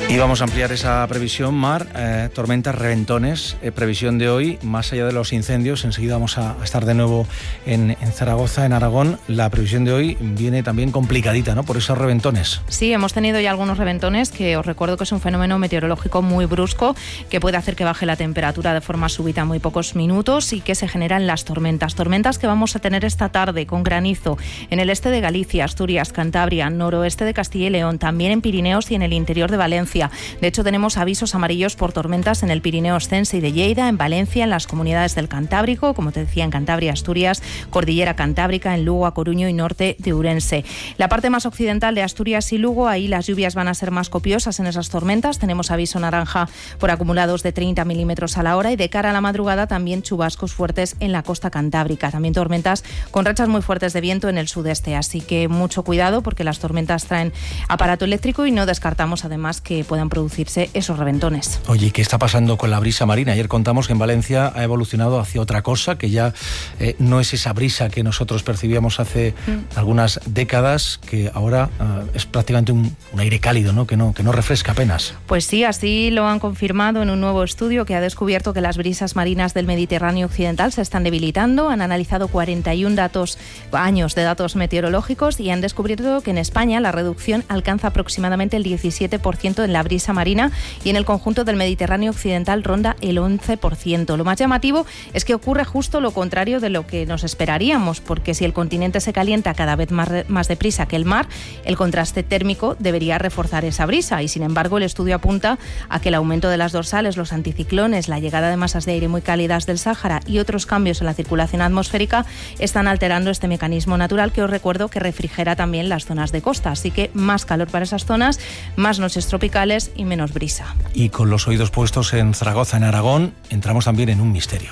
Y vamos a ampliar esa previsión, Mar. Tormentas, reventones, previsión de hoy, más allá de los incendios. Enseguida vamos a estar de nuevo en Zaragoza, en Aragón. La previsión de hoy viene también complicadita, ¿no?, por esos reventones. Sí, hemos tenido ya algunos reventones, que os recuerdo que es un fenómeno meteorológico muy brusco, que puede hacer que baje la temperatura de forma súbita en muy pocos minutos y que se generan las tormentas. Tormentas que vamos a tener esta tarde con granizo en el este de Galicia, Asturias, Cantabria, noroeste de Castilla y León, también en Pirineos y en el interior de Valencia. De hecho, tenemos avisos amarillos por tormentas en el Pirineo Ostense y de Lleida, en Valencia, en las comunidades del Cantábrico, como te decía, en Cantabria, Asturias, Cordillera Cantábrica, en Lugo, A Coruño y norte de Ourense. La parte más occidental de Asturias y Lugo, ahí las lluvias van a ser más copiosas en esas tormentas. Tenemos aviso naranja por acumulados de 30 milímetros a la hora y de cara a la madrugada también chubascos fuertes en la costa cantábrica. También tormentas con rachas muy fuertes de viento en el sudeste. Así que mucho cuidado porque las tormentas traen aparato eléctrico y no descartamos además que puedan producirse esos reventones. Oye, ¿qué está pasando con la brisa marina? Ayer contamos que en Valencia ha evolucionado hacia otra cosa, que ya no es esa brisa que nosotros percibíamos hace algunas décadas, que ahora es prácticamente un aire cálido, ¿no? Que no refresca apenas. Pues sí, así lo han confirmado en un nuevo estudio que ha descubierto que las brisas marinas del Mediterráneo occidental se están debilitando. Han analizado 41 años de datos meteorológicos y han descubierto que en España la reducción alcanza aproximadamente el 17% en la brisa marina y en el conjunto del Mediterráneo occidental ronda el 11%. Lo más llamativo es que ocurre justo lo contrario de lo que nos esperaríamos, porque si el continente se calienta cada vez más deprisa que el mar, el contraste térmico debería reforzar esa brisa y, sin embargo, el estudio apunta a que el aumento de las dorsales, los anticiclones, la llegada de masas de aire muy cálidas del Sáhara y otros cambios en la circulación atmosférica están alterando este mecanismo natural que os recuerdo que refrigera también las zonas de costa. Así que más calor para esas zonas, más noches tropicales y menos brisa. Y con los oídos puestos en Zaragoza, en Aragón, entramos también en un misterio.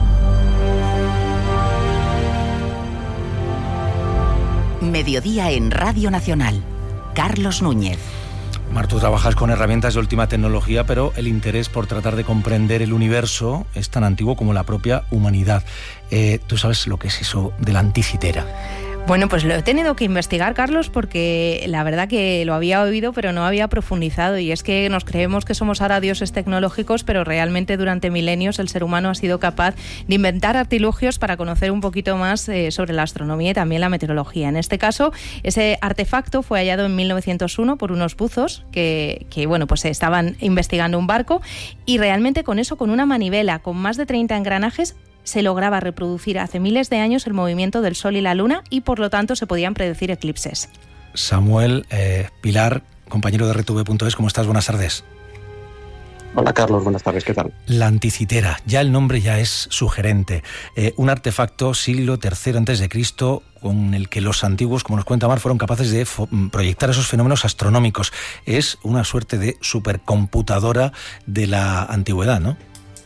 Mediodía en Radio Nacional. Carlos Núñez. Mar, tú trabajas con herramientas de última tecnología, pero el interés por tratar de comprender el universo es tan antiguo como la propia humanidad. ¿Tú sabes lo que es eso de la anticitera? Bueno, pues lo he tenido que investigar, Carlos, porque la verdad que lo había oído, pero no había profundizado. Y es que nos creemos que somos ahora dioses tecnológicos, pero realmente durante milenios el ser humano ha sido capaz de inventar artilugios para conocer un poquito más sobre la astronomía y también la meteorología. En este caso, ese artefacto fue hallado en 1901 por unos buzos que bueno, pues estaban investigando un barco y realmente con eso, con una manivela, con más de 30 engranajes, se lograba reproducir hace miles de años el movimiento del Sol y la Luna y por lo tanto se podían predecir eclipses. Samuel Pilar, compañero de RTV.es, ¿cómo estás? Buenas tardes. Hola Carlos, buenas tardes, ¿qué tal? La anticitera, ya el nombre ya es sugerente. Un artefacto siglo III a.C. con el que los antiguos, como nos cuenta Mar, fueron capaces de proyectar esos fenómenos astronómicos. Es una suerte de supercomputadora de la antigüedad, ¿no?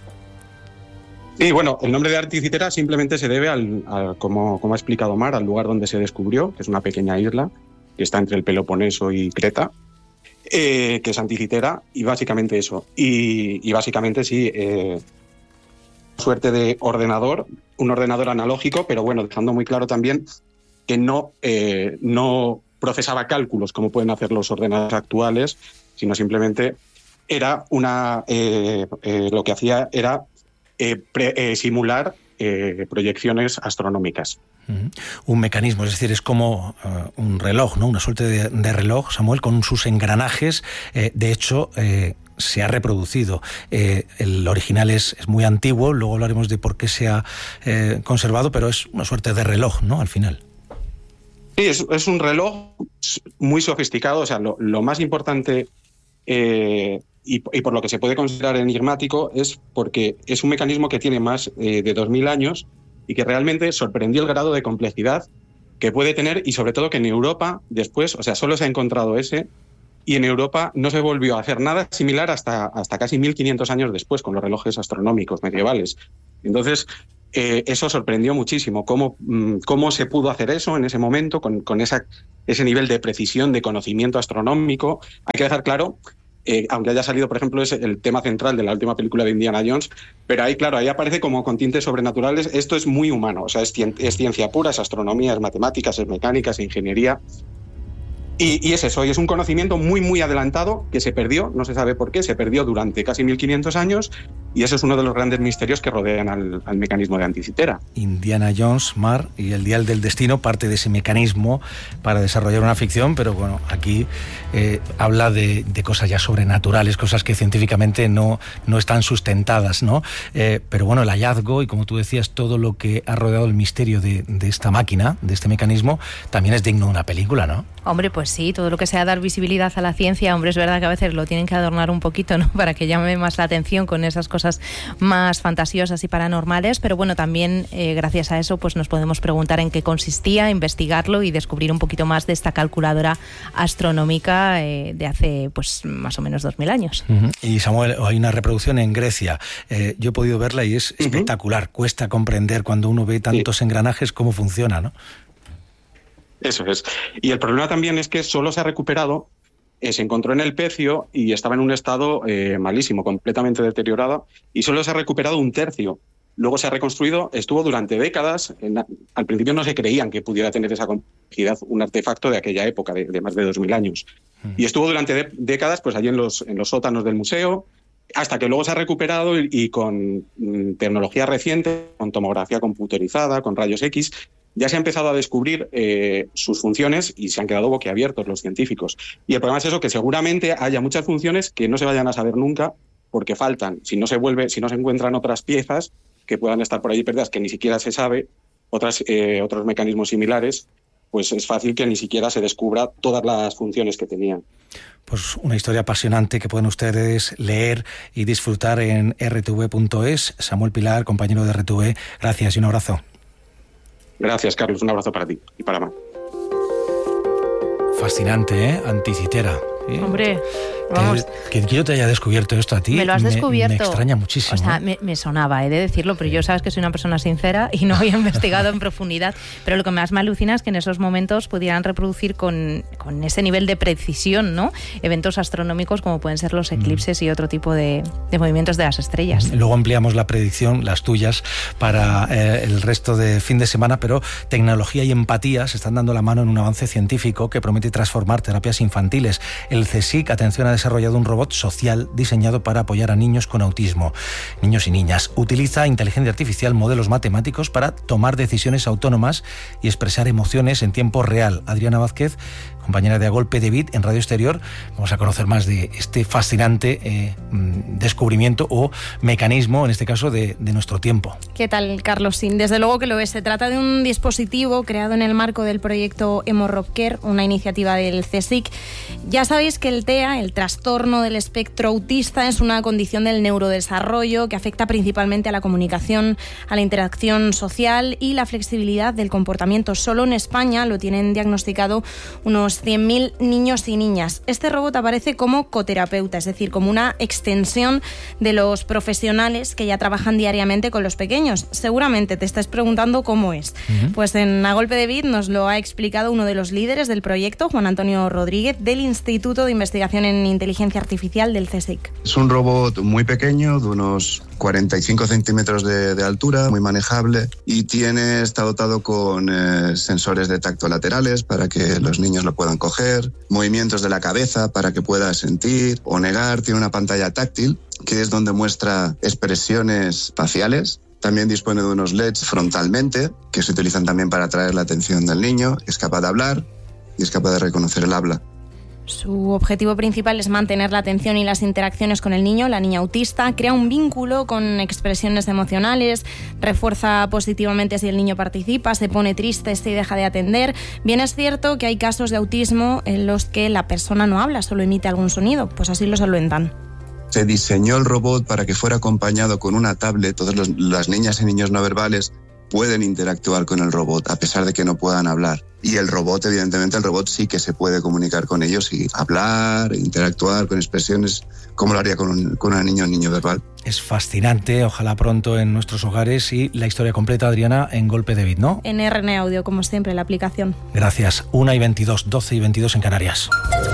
Sí, bueno, el nombre de anticitera simplemente se debe como ha explicado Mar, al lugar donde se descubrió, que es una pequeña isla que está entre el Peloponeso y Creta, que es anticitera, y básicamente eso. Y básicamente sí, suerte de ordenador, un ordenador analógico, pero bueno, dejando muy claro también que no procesaba cálculos como pueden hacer los ordenadores actuales, sino simplemente era lo que hacía era simular proyecciones astronómicas. Un mecanismo, es decir, es como un reloj, ¿no? Una suerte de reloj, Samuel, con sus engranajes. De hecho, se ha reproducido. El original es muy antiguo, luego hablaremos de por qué se ha conservado, pero es una suerte de reloj, ¿no? Al final. Sí, es un reloj muy sofisticado. O sea, lo más importante y por lo que se puede considerar enigmático es porque es un mecanismo que tiene más de 2000 años y que realmente sorprendió el grado de complejidad que puede tener, y sobre todo que en Europa después, o sea, solo se ha encontrado ese, y en Europa no se volvió a hacer nada similar hasta casi 1500 años después con los relojes astronómicos medievales. Entonces, eso sorprendió muchísimo, cómo se pudo hacer eso en ese momento, con ese nivel de precisión, de conocimiento astronómico. Hay que dejar claro, aunque haya salido, por ejemplo, es el tema central de la última película de Indiana Jones, pero ahí, claro, ahí aparece como con tintes sobrenaturales. Esto es muy humano, o sea, es ciencia pura, es astronomía, es matemáticas, es mecánica, es ingeniería. Y es eso, y es un conocimiento muy, muy adelantado que se perdió, no se sabe por qué, se perdió durante casi 1500 años, y ese es uno de los grandes misterios que rodean al mecanismo de anticitera. Indiana Jones, Mar y el Dial del Destino, parte de ese mecanismo para desarrollar una ficción, pero bueno, aquí habla de cosas ya sobrenaturales, cosas que científicamente no están sustentadas, ¿no? Pero bueno, el hallazgo y, como tú decías, todo lo que ha rodeado el misterio de esta máquina, de este mecanismo, también es digno de una película, ¿no? Hombre, pues sí, todo lo que sea dar visibilidad a la ciencia, hombre, es verdad que a veces lo tienen que adornar un poquito, ¿no? Para que llame más la atención con esas cosas más fantasiosas y paranormales, pero bueno, también gracias a eso pues nos podemos preguntar en qué consistía, investigarlo y descubrir un poquito más de esta calculadora astronómica de hace pues más o menos 2000 años. Y Samuel, hay una reproducción en Grecia, yo he podido verla y es espectacular, cuesta comprender cuando uno ve tantos engranajes cómo funciona, ¿no? Eso es. Y el problema también es que solo se ha recuperado, se encontró en el pecio y estaba en un estado malísimo, completamente deteriorado, y solo se ha recuperado un tercio. Luego se ha reconstruido, estuvo durante décadas, al principio no se creían que pudiera tener esa complejidad un artefacto de aquella época, de más de 2000 años. Y estuvo durante décadas pues allí en los sótanos del museo, hasta que luego se ha recuperado y con tecnología reciente, con tomografía computerizada, con rayos X, ya se ha empezado a descubrir sus funciones y se han quedado boquiabiertos los científicos. Y el problema es eso, que seguramente haya muchas funciones que no se vayan a saber nunca porque faltan. Si no se encuentran otras piezas que puedan estar por ahí perdidas, que ni siquiera se sabe, otros mecanismos similares, pues es fácil que ni siquiera se descubra todas las funciones que tenían. Pues una historia apasionante que pueden ustedes leer y disfrutar en rtv.es. Samuel Pilar, compañero de RTV, gracias y un abrazo. Gracias, Carlos. Un abrazo para ti y para Mar. Fascinante, ¿eh? Anticitera. ¿Sí? Hombre, vamos. Que yo te haya descubierto esto a ti. Me lo has descubierto. Me extraña muchísimo. O sea, me sonaba, he de decirlo, pero yo sabes que soy una persona sincera y no había investigado en profundidad. Pero lo que más me alucina es que en esos momentos pudieran reproducir con ese nivel de precisión, ¿no? Eventos astronómicos como pueden ser los eclipses y otro tipo de movimientos de las estrellas. Luego ampliamos la predicción, las tuyas, para el resto de fin de semana, pero tecnología y empatía se están dando la mano en un avance científico que promete transformar terapias infantiles. El CSIC, atención, ha desarrollado un robot social diseñado para apoyar a niños con autismo, niños y niñas. Utiliza inteligencia artificial, modelos matemáticos para tomar decisiones autónomas y expresar emociones en tiempo real. Adriana Vázquez, compañera de A Golpe de Beat en Radio Exterior, vamos a conocer más de este fascinante descubrimiento o mecanismo, en este caso, de nuestro tiempo. ¿Qué tal, Carlos? Sí, desde luego que lo es. Se trata de un dispositivo creado en el marco del proyecto EmoRobCare, una iniciativa del CSIC. Ya sabéis que el TEA, el trastorno del espectro autista, es una condición del neurodesarrollo que afecta principalmente a la comunicación, a la interacción social y la flexibilidad del comportamiento. Solo en España lo tienen diagnosticado unos 100.000 niños y niñas. Este robot aparece como coterapeuta, es decir, como una extensión de los profesionales que ya trabajan diariamente con los pequeños. Seguramente te estás preguntando cómo es. Pues en A Golpe de Beat nos lo ha explicado uno de los líderes del proyecto, Juan Antonio Rodríguez, del Instituto de Investigación en Inteligencia Artificial del CSIC. Es un robot muy pequeño, de unos 45 centímetros de altura, muy manejable, y está dotado con sensores de tacto laterales para que los niños lo puedan coger, movimientos de la cabeza para que pueda sentir o negar, tiene una pantalla táctil que es donde muestra expresiones faciales. También dispone de unos LEDs frontalmente que se utilizan también para atraer la atención del niño, es capaz de hablar y es capaz de reconocer el habla. Su objetivo principal es mantener la atención y las interacciones con el niño, la niña autista, crea un vínculo con expresiones emocionales, refuerza positivamente si el niño participa, se pone triste si deja de atender. Bien es cierto que hay casos de autismo en los que la persona no habla, solo emite algún sonido, pues así lo solventan. Se diseñó el robot para que fuera acompañado con una tablet. Todas las niñas y niños no verbales pueden interactuar con el robot a pesar de que no puedan hablar. Y el robot, evidentemente, sí que se puede comunicar con ellos y hablar, interactuar con expresiones como lo haría con una niña o niño verbal. Es fascinante, ojalá pronto en nuestros hogares, y la historia completa, Adriana, en Golpe de Beat, ¿no? En RN Audio, como siempre, la aplicación. Gracias. 1:22, 12:22 en Canarias.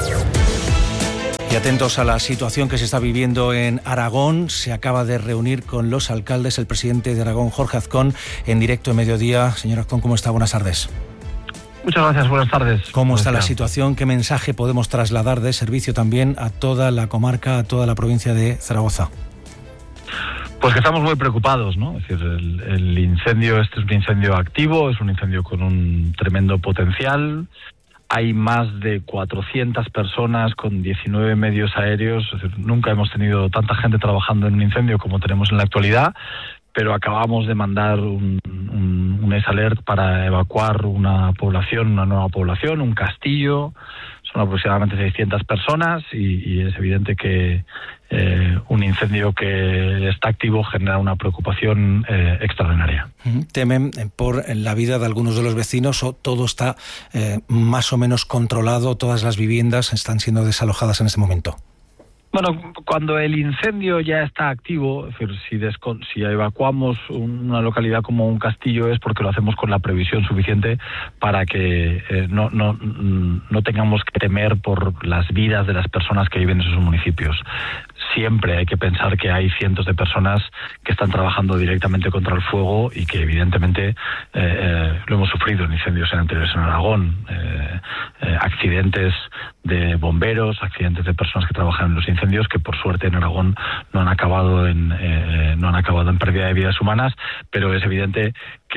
Y atentos a la situación que se está viviendo en Aragón. Se acaba de reunir con los alcaldes el presidente de Aragón, Jorge Azcón, en directo en Mediodía. Señor Azcón, ¿cómo está? Buenas tardes. Muchas gracias, buenas tardes. ¿Cómo está la situación? ¿Qué mensaje podemos trasladar de servicio también a toda la comarca, a toda la provincia de Zaragoza? Pues que estamos muy preocupados, ¿no? Es decir, el incendio, este es un incendio activo, es un incendio con un tremendo potencial. Hay más de 400 personas con 19 medios aéreos. Es decir, nunca hemos tenido tanta gente trabajando en un incendio como tenemos en la actualidad, pero acabamos de mandar un ES Alert para evacuar una nueva población, un castillo. Son aproximadamente 600 personas y es evidente que un incendio que está activo genera una preocupación extraordinaria. ¿Temen por la vida de algunos de los vecinos o todo está más o menos controlado, todas las viviendas están siendo desalojadas en este momento? Bueno, cuando el incendio ya está activo, es decir, si evacuamos una localidad como un castillo es porque lo hacemos con la previsión suficiente para que no tengamos que temer por las vidas de las personas que viven en esos municipios. Siempre hay que pensar que hay cientos de personas que están trabajando directamente contra el fuego y que evidentemente lo hemos sufrido en incendios anteriores en Aragón, accidentes de bomberos, accidentes de personas que trabajan en los incendios que por suerte en Aragón no han acabado en pérdida de vidas humanas, pero es evidente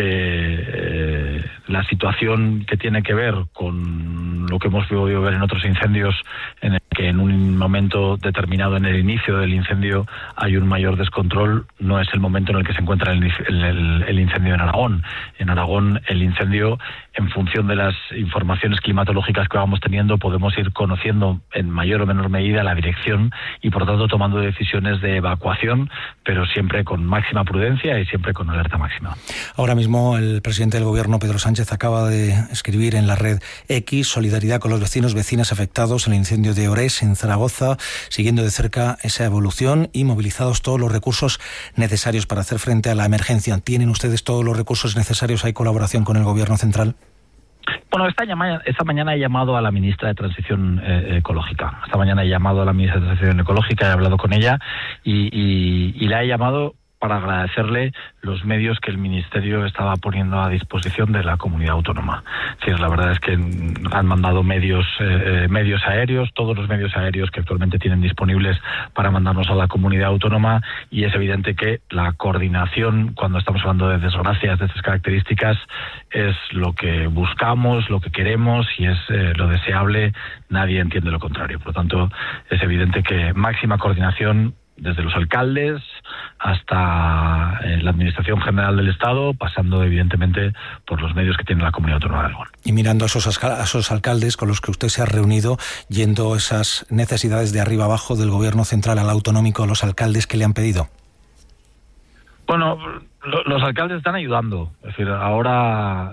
que la situación que tiene que ver con lo que hemos podido ver en otros incendios, en el que en un momento determinado en el inicio del incendio hay un mayor descontrol, no es el momento en el que se encuentra el incendio en Aragón. En Aragón el incendio, en función de las informaciones climatológicas que vamos teniendo, podemos ir conociendo en mayor o menor medida la dirección y por tanto tomando decisiones de evacuación, pero siempre con máxima prudencia y siempre con alerta máxima. Ahora mismo el presidente del Gobierno, Pedro Sánchez, acaba de escribir en la red X: solidaridad con los vecinas afectados en el incendio de Orés, en Zaragoza, siguiendo de cerca esa evolución y movilizados todos los recursos necesarios para hacer frente a la emergencia. ¿Tienen ustedes todos los recursos necesarios? ¿Hay colaboración con el Gobierno central? Bueno, esta mañana he llamado a la ministra de Transición Ecológica. Esta mañana he llamado a la ministra de Transición Ecológica, he hablado con ella y la he llamado para agradecerle los medios que el Ministerio estaba poniendo a disposición de la comunidad autónoma. Es decir, la verdad es que han mandado medios aéreos, todos los medios aéreos que actualmente tienen disponibles para mandarnos a la comunidad autónoma, y es evidente que la coordinación, cuando estamos hablando de desgracias de estas características, es lo que buscamos, lo que queremos y es lo deseable. Nadie entiende lo contrario. Por lo tanto, es evidente que máxima coordinación desde los alcaldes hasta la Administración General del Estado, pasando evidentemente por los medios que tiene la Comunidad Autónoma de Aragón. Y mirando a esos alcaldes con los que usted se ha reunido, yendo esas necesidades de arriba abajo, del Gobierno central al autonómico, los alcaldes, ¿qué le han pedido? Bueno, los alcaldes están ayudando. Es decir, ahora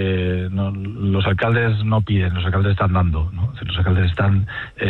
los alcaldes no piden, los alcaldes están dando, ¿no? Es decir, los alcaldes están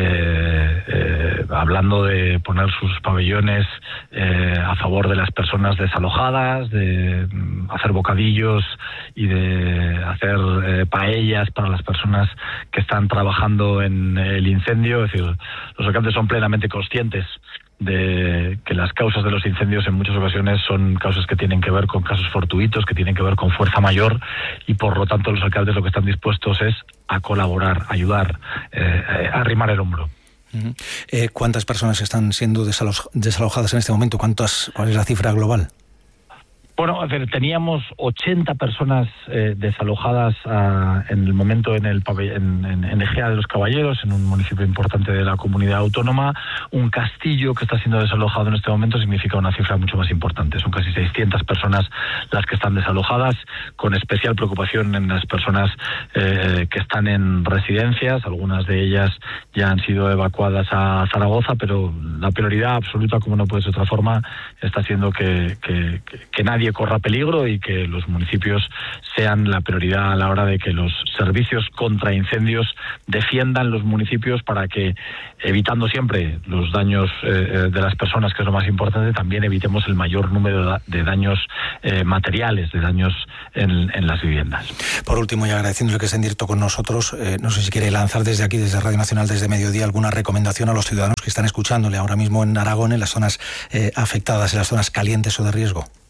hablando de poner sus pabellones a favor de las personas desalojadas, de hacer bocadillos y de hacer paellas para las personas que están trabajando en el incendio. Es decir, los alcaldes son plenamente conscientes de que las causas de los incendios en muchas ocasiones son causas que tienen que ver con casos fortuitos, que tienen que ver con fuerza mayor, y por lo tanto los alcaldes lo que están dispuestos es a colaborar, a ayudar, a arrimar el hombro. ¿Cuántas personas están siendo desalojadas en este momento? ¿Cuál es la cifra global? Bueno, teníamos 80 personas desalojadas en el momento en Egea de los Caballeros, en un municipio importante de la comunidad autónoma. Un castillo que está siendo desalojado en este momento significa una cifra mucho más importante. Son casi 600 personas las que están desalojadas, con especial preocupación en las personas que están en residencias. Algunas de ellas ya han sido evacuadas a Zaragoza, pero la prioridad absoluta, como no puede ser de otra forma, está siendo que nadie corra peligro y que los municipios sean la prioridad a la hora de que los servicios contra incendios defiendan los municipios para que, evitando siempre los daños de las personas, que es lo más importante, también evitemos el mayor número de daños materiales, de daños en las viviendas. Por último, y agradeciéndole que esté en directo con nosotros, no sé si quiere lanzar desde aquí, desde Radio Nacional, desde Mediodía, alguna recomendación a los ciudadanos que están escuchándole ahora mismo en Aragón, en las zonas afectadas, en las zonas calientes o de riesgo.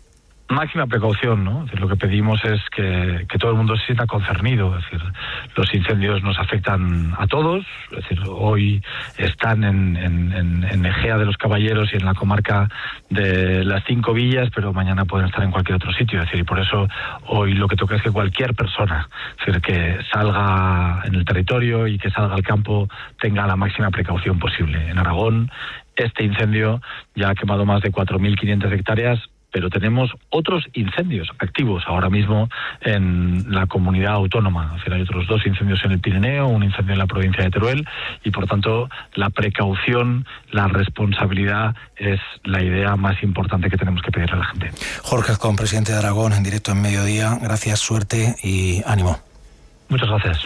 máxima precaución, ¿no? Es decir, lo que pedimos es que todo el mundo se sienta concernido. Es decir, los incendios nos afectan a todos. Es decir, hoy están en Egea de los Caballeros y en la comarca de las 5 villas, pero mañana pueden estar en cualquier otro sitio. Es decir, y por eso hoy lo que toca es que cualquier persona, es decir, que salga en el territorio y que salga al campo tenga la máxima precaución posible. En Aragón, este incendio ya ha quemado más de 4.500 hectáreas, pero tenemos otros incendios activos ahora mismo en la comunidad autónoma. Es decir, hay otros 2 incendios en el Pirineo, un incendio en la provincia de Teruel, y por tanto la precaución, la responsabilidad es la idea más importante que tenemos que pedirle a la gente. Jorge Azcón, presidente de Aragón, en directo en Mediodía. Gracias, suerte y ánimo. Muchas gracias.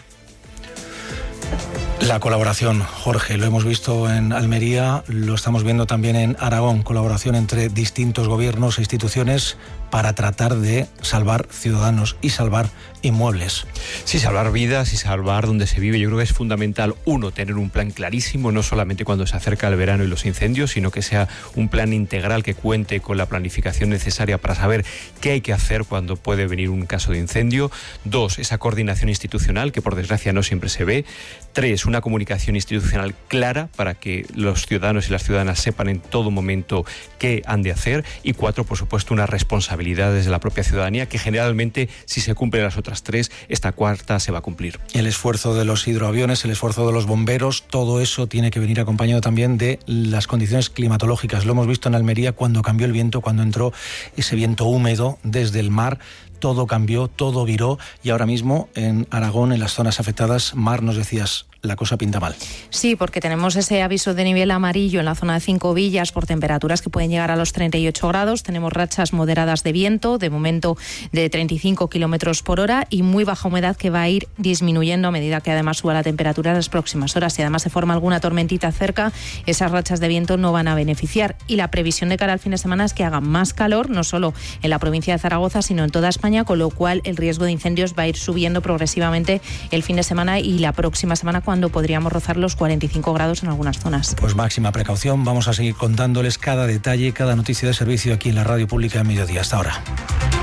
La colaboración, Jorge, lo hemos visto en Almería, lo estamos viendo también en Aragón, colaboración entre distintos gobiernos e instituciones para tratar de salvar ciudadanos y salvar inmuebles. Sí, salvar vidas y salvar donde se vive. Yo creo que es fundamental, uno, tener un plan clarísimo, no solamente cuando se acerca el verano y los incendios, sino que sea un plan integral que cuente con la planificación necesaria para saber qué hay que hacer cuando puede venir un caso de incendio. 2, esa coordinación institucional, que por desgracia no siempre se ve. 3, una comunicación institucional clara para que los ciudadanos y las ciudadanas sepan en todo momento qué han de hacer. Y 4, por supuesto, una responsabilidad desde la propia ciudadanía, que generalmente, si se cumplen las otras 3, esta cuarta se va a cumplir. El esfuerzo de los hidroaviones, el esfuerzo de los bomberos, todo eso tiene que venir acompañado también de las condiciones climatológicas. Lo hemos visto en Almería cuando cambió el viento, cuando entró ese viento húmedo desde el mar. Todo cambió, todo viró, y ahora mismo en Aragón, en las zonas afectadas, Mar, nos decías, la cosa pinta mal. Sí, porque tenemos ese aviso de nivel amarillo en la zona de 5 villas por temperaturas que pueden llegar a los 38 grados. Tenemos rachas moderadas de viento, de momento de 35 kilómetros por hora, y muy baja humedad que va a ir disminuyendo a medida que además suba la temperatura en las próximas horas. Si además se forma alguna tormentita cerca, esas rachas de viento no van a beneficiar. Y la previsión de cara al fin de semana es que haga más calor, no solo en la provincia de Zaragoza, sino en toda España, con lo cual el riesgo de incendios va a ir subiendo progresivamente el fin de semana y la próxima semana, cuando podríamos rozar los 45 grados en algunas zonas. Pues máxima precaución, vamos a seguir contándoles cada detalle, cada noticia de servicio aquí en la Radio Pública de Mediodía. Hasta ahora.